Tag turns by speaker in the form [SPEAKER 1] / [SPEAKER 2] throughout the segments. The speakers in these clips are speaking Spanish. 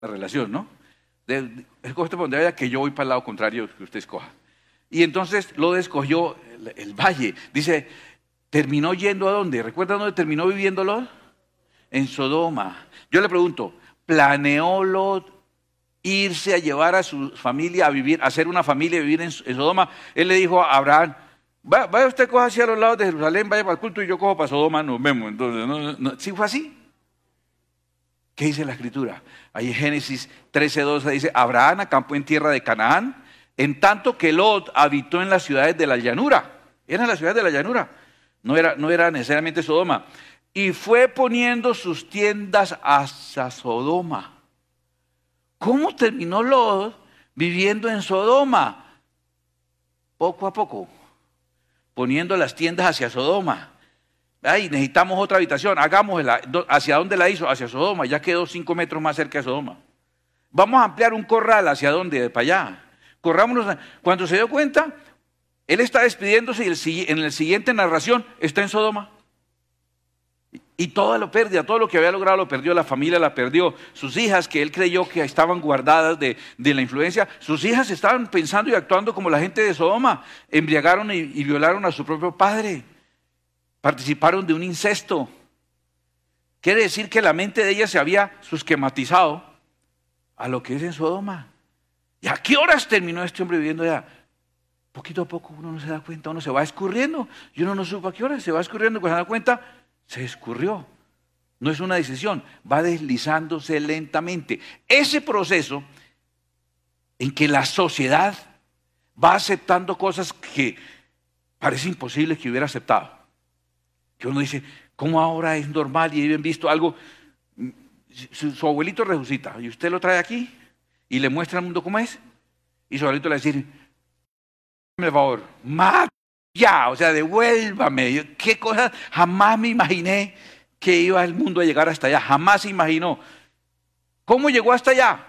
[SPEAKER 1] la relación, ¿no? Escoge por donde vaya, que yo voy para el lado contrario que usted escoja. Y entonces Lot escogió el valle. Dice, ¿terminó yendo a dónde? ¿Recuerda dónde terminó viviendo Lot? En Sodoma. Yo le pregunto, ¿planeó Lot irse a llevar a su familia a vivir, a hacer una familia y vivir en Sodoma? Él le dijo a Abraham, vaya usted, coja hacia los lados de Jerusalén, vaya para el culto y yo cojo para Sodoma, nos vemos. Entonces, ¿sí fue así? ¿Qué dice la Escritura? Ahí en Génesis 13:12 dice, Abraham acampó en tierra de Canaán, en tanto que Lot habitó en las ciudades de la llanura. Eran las ciudades de la llanura, no era necesariamente Sodoma. Y fue poniendo sus tiendas hacia Sodoma. ¿Cómo terminó Lot viviendo en Sodoma? Poco a poco, poniendo las tiendas hacia Sodoma. Ay, necesitamos otra habitación, hagámosla. ¿Hacia dónde la hizo? Hacia Sodoma, ya quedó 5 metros más cerca de Sodoma. Vamos a ampliar un corral, ¿hacia dónde? Para allá. Corrámonos. Cuando se dio cuenta, él está despidiéndose y en la siguiente narración está en Sodoma. Y todo lo perdió, todo lo que había logrado lo perdió, la familia la perdió, sus hijas que él creyó que estaban guardadas de la influencia, sus hijas estaban pensando y actuando como la gente de Sodoma, embriagaron y violaron a su propio padre, participaron de un incesto. Quiere decir que la mente de ellas se había susquematizado a lo que es en Sodoma. ¿Y a qué horas terminó este hombre viviendo allá? Poquito a poco uno no se da cuenta, uno se va escurriendo y uno no supo a qué horas, se va escurriendo, cuando se da cuenta, se escurrió. No es una decisión, va deslizándose lentamente. Ese proceso en que la sociedad va aceptando cosas que parece imposible que hubiera aceptado. Que uno dice, ¿cómo ahora es normal y habían visto algo? Su abuelito resucita y usted lo trae aquí y le muestra al mundo cómo es. Y su abuelito le va a decir, por favor, ya, o sea, devuélvame. ¿Qué cosas? Jamás me imaginé que iba el mundo a llegar hasta allá. Jamás se imaginó. ¿Cómo llegó hasta allá?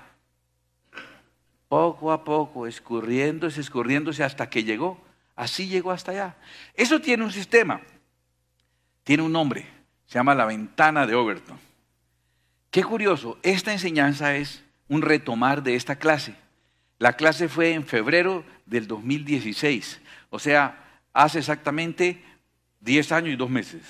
[SPEAKER 1] Poco a poco, escurriéndose hasta que llegó. Así llegó hasta allá. Eso tiene un sistema. Tiene un nombre. Se llama la ventana de Overton. Qué curioso. Esta enseñanza es un retomar de esta clase. La clase fue en febrero del 2016. O sea, hace exactamente 10 años y 2 meses.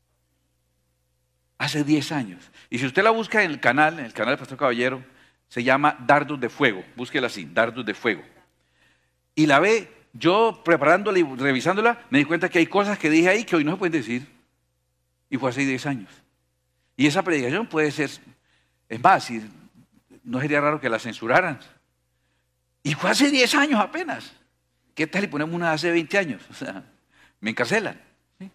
[SPEAKER 1] Hace 10 años. Y si usted la busca en el canal del Pastor Caballero, se llama Dardos de Fuego. Búsquela así, Dardos de Fuego. Y la ve, yo preparándola y revisándola, me di cuenta que hay cosas que dije ahí que hoy no se pueden decir. Y fue hace 10 años. Y esa predicación puede ser, es más, no sería raro que la censuraran. Y fue hace 10 años apenas. ¿Qué tal si ponemos una hace 20 años? O sea, me encarcelan. ¿Sí?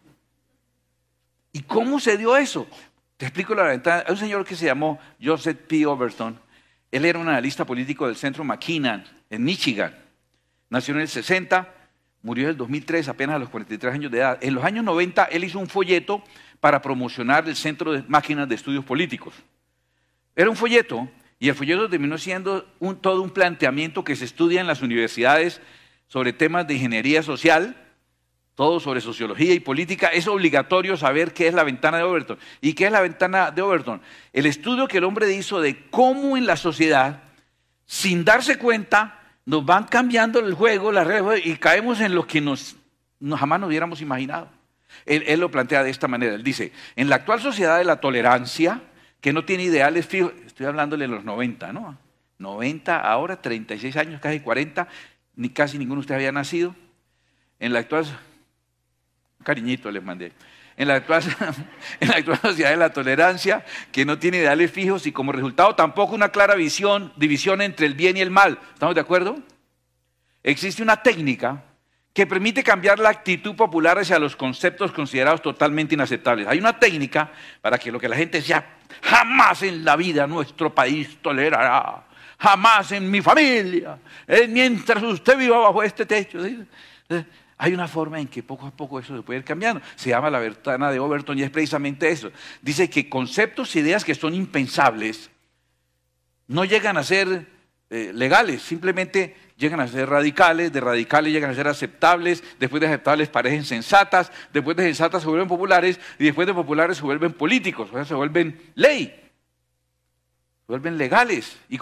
[SPEAKER 1] ¿Y cómo se dio eso? Te explico la ventana. Hay un señor que se llamó Joseph P. Overton. Él era un analista político del centro McKinnon, en Michigan. Nació en el 60, murió en el 2003, apenas a los 43 años de edad. En los años 90, él hizo un folleto para promocionar el Centro de Máquinas de Estudios Políticos. Era un folleto, y el folleto terminó siendo todo un planteamiento que se estudia en las universidades sobre temas de ingeniería social, todo sobre sociología y política. Es obligatorio saber qué es la ventana de Overton. ¿Y qué es la ventana de Overton? El estudio que el hombre hizo de cómo en la sociedad, sin darse cuenta, nos van cambiando el juego, las reglas, y caemos en lo que jamás nos hubiéramos imaginado. Él lo plantea de esta manera. Él dice, en la actual sociedad de la tolerancia, que no tiene ideales fijos, estoy hablándole de los 90, ¿no? 90, ahora 36 años, casi 40, casi ninguno de ustedes había nacido. En la actual, un cariñito les mandé. En la actual sociedad de la tolerancia, que no tiene ideales fijos y como resultado tampoco una clara división entre el bien y el mal. ¿Estamos de acuerdo? Existe una técnica que permite cambiar la actitud popular hacia los conceptos considerados totalmente inaceptables. Hay una técnica para que lo que la gente decía, jamás en la vida nuestro país tolerará, jamás en mi familia, mientras usted viva bajo este techo. ¿Sí? Hay una forma en que poco a poco eso se puede ir cambiando. Se llama la ventana de Overton y es precisamente eso. Dice que conceptos e ideas que son impensables no llegan a ser legales, simplemente llegan a ser radicales, de radicales llegan a ser aceptables, después de aceptables parecen sensatas, después de sensatas se vuelven populares y después de populares se vuelven políticos, o sea, se vuelven ley. Se vuelven legales. Y